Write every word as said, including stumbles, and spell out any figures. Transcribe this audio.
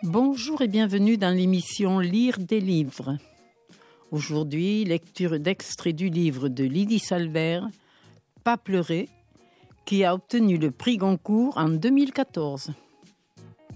Bonjour et bienvenue dans l'émission Lire des livres. Aujourd'hui, lecture d'extraits du livre de Lydie Salvert, Pas pleurer, qui a obtenu le prix Goncourt en deux mille quatorze.